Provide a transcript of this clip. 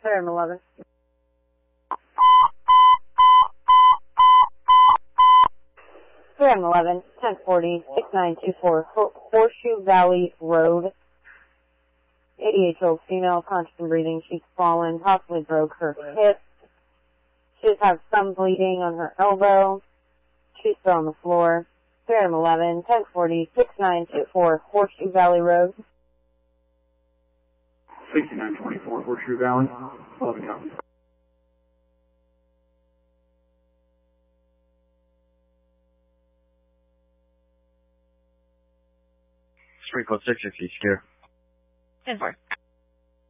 Fairham 11. Fairham 11, 1040, 6924, Horseshoe Valley Road. 88-year-old female, conscious and breathing. She's fallen, possibly broke her hip. She just has some bleeding on her elbow. She's still on the floor. Fairham 11, 1040, 6924, Horseshoe Valley Road. 6924, Horseshoe Valley. 11 copies. Street code 660, secure. 10-4.